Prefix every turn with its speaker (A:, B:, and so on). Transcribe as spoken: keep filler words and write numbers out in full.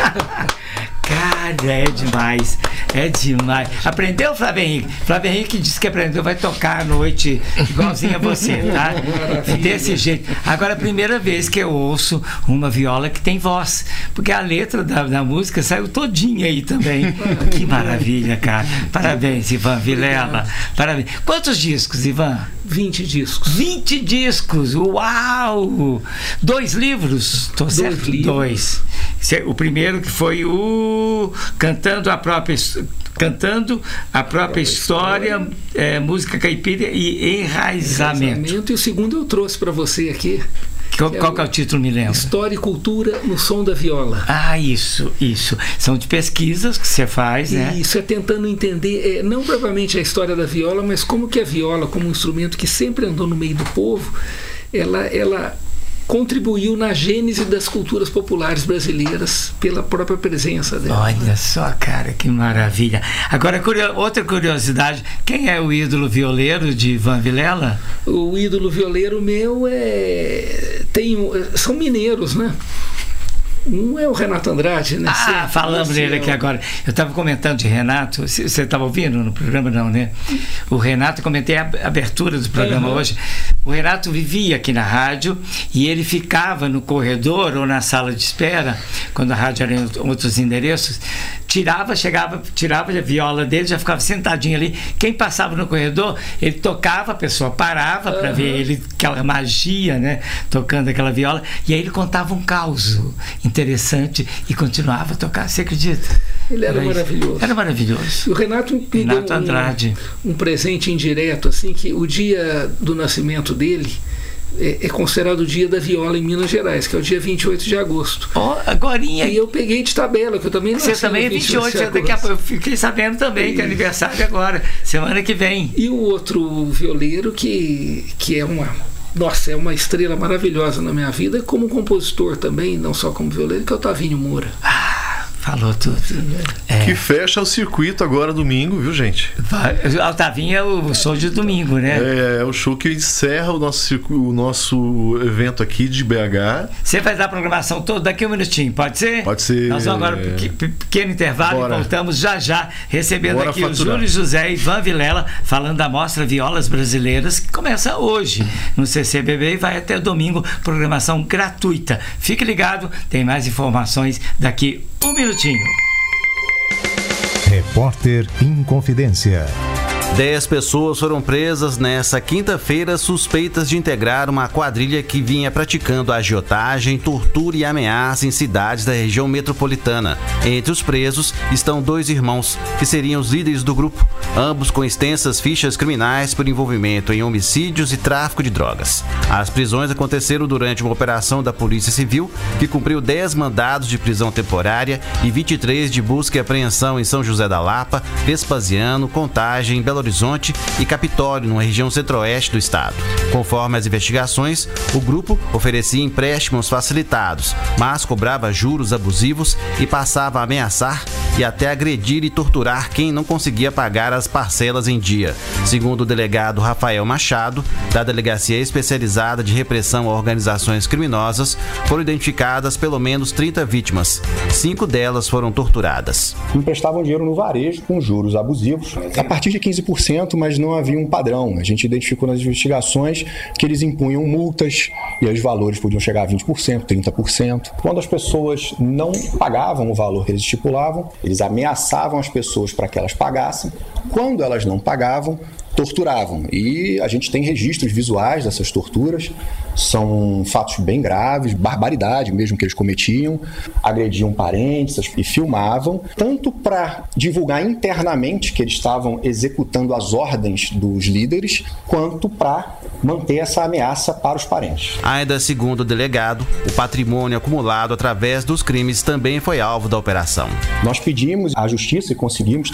A: Cara, é demais, é demais. Aprendeu, Flávio Henrique? Flávio Henrique disse que aprendeu, vai tocar à noite igualzinho a você, tá? Desse jeito. Agora, a primeira vez que eu ouço uma viola que tem voz, porque a letra da, da música saiu todinha aí também. Que maravilha, cara. Parabéns, Ivan Vilela. Parabéns. Quantos discos, Ivan?
B: vinte discos.
A: vinte discos, uau! Dois livros? Tô
B: Dois
A: certo?
B: livros.
A: Dois. O primeiro que foi o Cantando a própria, cantando a própria história, é, música caipira e enraizamento.
B: enraizamento. E o segundo eu trouxe para você aqui.
A: Qual, que é, qual que é o título, me lembra?
B: História e Cultura no Som da Viola.
A: Ah, isso, isso. São de pesquisas que você faz,
B: e
A: né?
B: Isso é tentando entender, é, não propriamente a história da viola, mas como que a viola, como um instrumento que sempre andou no meio do povo, ela... ela contribuiu na gênese das culturas populares brasileiras pela própria presença dela.
A: Olha só, cara, que maravilha. Agora, outra curiosidade, quem é o ídolo violeiro de Ivan Vilela?
B: O ídolo violeiro meu é... Tem... são mineiros, né? Um é o Renato Andrade, né?
A: Ah, falamos nele aqui agora. Eu estava comentando de Renato. Você estava ouvindo no programa, não, né? O Renato, comentei a abertura do programa uhum. hoje. O Renato vivia aqui na rádio e ele ficava no corredor ou na sala de espera, quando a rádio era em outros endereços, tirava, chegava, tirava a viola dele, já ficava sentadinho ali. Quem passava no corredor, ele tocava, a pessoa parava para uhum. ver ele, aquela magia, né? Tocando aquela viola. E aí ele contava um caos interessante e continuava a tocar. Você acredita?
B: Ele era, era maravilhoso.
A: Era maravilhoso.
B: E o Renato me
A: Renato
B: deu
A: Andrade.
B: Um, um presente indireto, assim, que o dia do nascimento dele é, é considerado o dia da viola em Minas Gerais, que é o dia vinte e oito de agosto.
A: Ó, oh, agorinha.
B: E eu peguei de tabela, que eu também não sei.
A: Você também é vinte e oito, daqui a pouco eu fiquei sabendo também e... que é aniversário agora, semana que vem.
B: E o outro violeiro que, que é uma... Nossa, é uma estrela maravilhosa na minha vida, como compositor também, não só como violeiro, que é o Tavinho Moura.
A: Ah, falou tudo.
C: É. Que fecha o circuito agora domingo, viu, gente?
A: O Tavinho é o show de domingo, né?
C: É, é o show que encerra o nosso, o nosso evento aqui de B H.
A: Você vai dar a programação toda daqui a um minutinho, pode ser?
C: Pode ser.
A: Nós vamos agora para um pequeno intervalo Bora. e voltamos já já, recebendo Bora aqui faturar. o Júlio José e Ivan Vilela, falando da Mostra Violas Brasileiras, que começa hoje no C C B B e vai até domingo, programação gratuita. Fique ligado, tem mais informações daqui um minutinho.
D: Repórter Inconfidência.
E: Dez pessoas foram presas nessa quinta-feira suspeitas de integrar uma quadrilha que vinha praticando agiotagem, tortura e ameaça em cidades da região metropolitana. Entre os presos estão dois irmãos, que seriam os líderes do grupo, ambos com extensas fichas criminais por envolvimento em homicídios e tráfico de drogas. As prisões aconteceram durante uma operação da Polícia Civil, que cumpriu dez mandados de prisão temporária e vinte e três de busca e apreensão em São José da Lapa, Vespasiano, Contagem, Belo Horizonte e Capitólio, na região centro-oeste do estado. Conforme as investigações, o grupo oferecia empréstimos facilitados, mas cobrava juros abusivos e passava a ameaçar e até agredir e torturar quem não conseguia pagar as parcelas em dia. Segundo o delegado Rafael Machado, da Delegacia Especializada de Repressão a Organizações Criminosas, foram identificadas pelo menos trinta vítimas. Cinco delas foram torturadas.
F: Emprestavam dinheiro no varejo com juros abusivos, a partir de quinze por cento, mas não havia um padrão. A gente identificou nas investigações que eles impunham multas e os valores podiam chegar a vinte por cento, trinta por cento. Quando as pessoas não pagavam o valor que eles estipulavam, eles ameaçavam as pessoas para que elas pagassem. Quando elas não pagavam, torturavam. E a gente tem registros visuais dessas torturas. São fatos bem graves, barbaridade mesmo que eles cometiam, agrediam parentes e filmavam, tanto para divulgar internamente que eles estavam executando as ordens dos líderes, quanto para manter essa ameaça para os parentes.
E: Ainda segundo o delegado, o patrimônio acumulado através dos crimes também foi alvo da operação.
F: Nós pedimos à justiça e conseguimos